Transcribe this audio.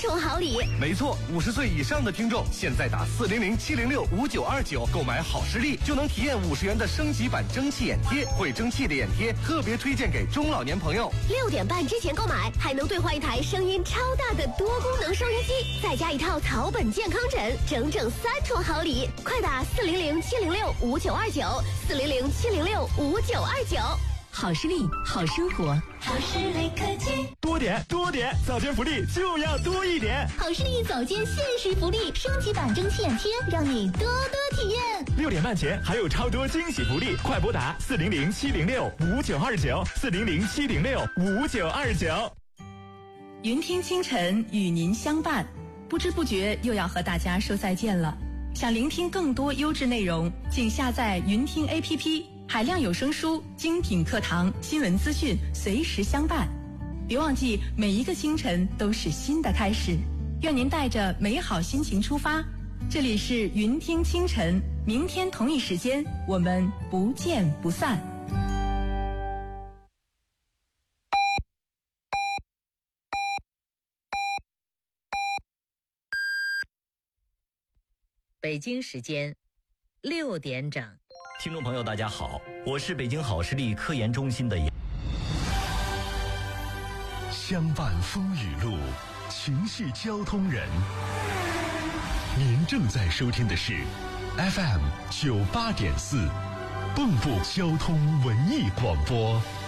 重好礼。 没错，50岁以上的听众现在打400-706-5929购买好视力，就能体验50元的升级版蒸汽眼贴。会蒸汽的眼贴特别推荐给中老年朋友。 6点半之前购买，还能兑换一台声音超大的多功能收音机，再加一套草本健康枕，整整3重好礼。快打400-706-5929，400-706-5929。好视力，好生活，好视力科技。 多点，早间福利就要多一点。 好视力早间限时福利，升级版蒸汽眼贴，让你多多体验。 6点半前还有超多惊喜福利，快拨打400-706-5929，400-706-5929。 云听清晨与您相伴，不知不觉又要和大家说再见了。想聆听更多优质内容，请下载云听 APP， 海量有声书、精品课堂、新闻资讯随时相伴。别忘记，每一个清晨都是新的开始。愿您带着美好心情出发。这里是云听清晨，明天同一时间我们不见不散。 北京时间6点整。 听众朋友大家好，我是北京好视力科研中心的相伴风雨路，情系交通人。您正在收听的是 FM 98.4，蚌埠交通文艺广播。